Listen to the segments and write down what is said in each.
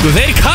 kanadísku.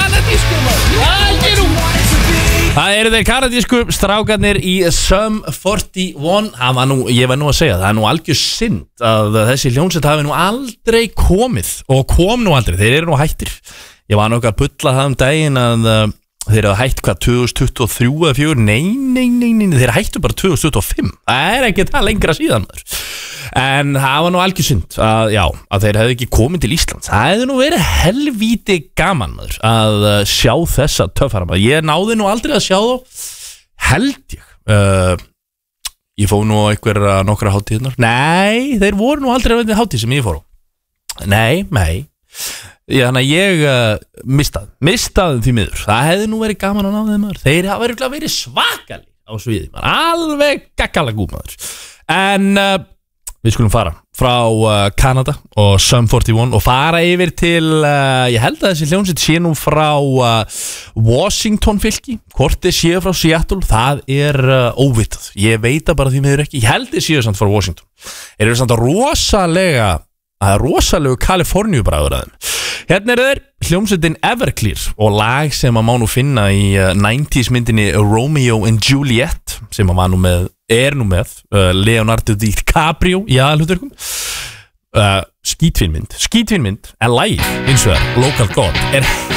Það eru þeir kanadísku strákarnir í Sum 41. Ég var nú að segja, það er nú algjör synd að þessi hljómsveit hafi nú aldrei komið og kom nú aldrei, þeir eru nú hættir. Ég var nú ekki að bulla það daginn að þeir eru hætt hvað, 2023 eða 2024? Nei, þeir hættu bara 2025. Það er ekki það lengra síðan maður. En það var nú algjör synd að þeir hefði ekki komið til Íslands. Það hefði nú verið helvíti gaman maður að sjá þessa töffara maður. Ég náði nú aldrei að sjá þá, held ég. Ég fóð nú nokkra hátíðnar. Nei, þeir voru nú aldrei að hátíð sem ég fór á. Nei. Þannig að ég mistaði því miður. Það hefði nú verið gaman að ná þeim maður. Þeir hafa verið svakali á sviði maður. Alveg gaggalega gúð maður. En við skulum fara frá Kanada og Sum 41 og fara yfir til, ég held að þessi hljómsveit sé nú frá Washington fylki, hvort þið séu frá Seattle, það er óvitað. Ég veit að bara því miður ekki, ég held þið séu samt frá Washington. Þeir eru samt rosalegu Kaliforníubræður að þeim. Hérna eru þeir, hljómsveitin Everclear og lag sem að má nú finna í 90s myndinni Romeo and Juliet sem að er nú með Leonardo DiCaprio í aðalhlutverkum. Skítfín mynd en lagið, eins og það, Local God, er